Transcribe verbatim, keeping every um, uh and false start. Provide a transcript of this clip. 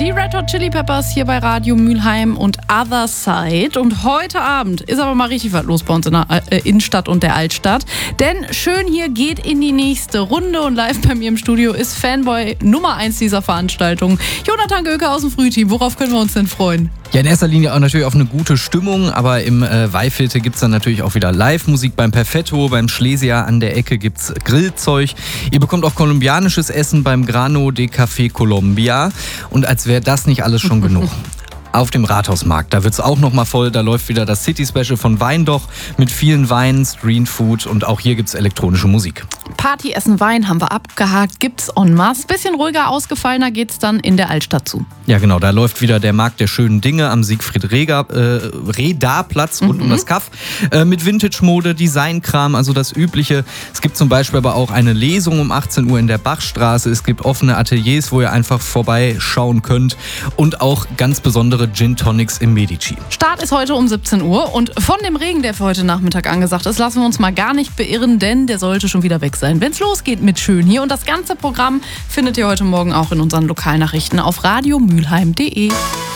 Die Red Hot Chili Peppers hier bei Radio Mülheim und Other Side. Und heute Abend ist aber mal richtig was los bei uns in der äh, Innenstadt und der Altstadt. Denn schön hier geht in die nächste Runde und live bei mir im Studio ist Fanboy Nummer eins dieser Veranstaltung. Jonathan Göke aus dem Frühteam. Worauf können wir uns denn freuen? Ja, in erster Linie auch natürlich auf eine gute Stimmung, aber im äh, Weihviertel gibt's dann natürlich auch wieder Live-Musik beim Perfetto, beim Schlesier an der Ecke gibt's Grillzeug. Ihr bekommt auch kolumbianisches Essen beim Grano de Café Colombia. Und als wäre das nicht alles schon genug. Auf dem Rathausmarkt, da wird's auch nochmal voll, da läuft wieder das City-Special von Weindoch mit vielen Weinen, Streetfood und auch hier gibt's elektronische Musik. Party, Essen, Wein haben wir abgehakt, gibt's en masse. Bisschen ruhiger, ausgefallener geht's dann in der Altstadt zu. Ja genau, da läuft wieder der Markt der schönen Dinge am Siegfried-Reda-Platz rund mhm. um das Kaff äh, mit Vintage-Mode, Designkram, also das Übliche. Es gibt zum Beispiel aber auch eine Lesung um achtzehn Uhr in der Bachstraße. Es gibt offene Ateliers, wo ihr einfach vorbeischauen könnt und auch ganz besondere Gin Tonics im Medici. Start ist heute um siebzehn Uhr und von dem Regen, der für heute Nachmittag angesagt ist, lassen wir uns mal gar nicht beirren, denn der sollte schon wieder weg sein, wenn es losgeht mit Schön hier. Und das ganze Programm findet ihr heute Morgen auch in unseren Lokalnachrichten auf radio mülheim punkt de.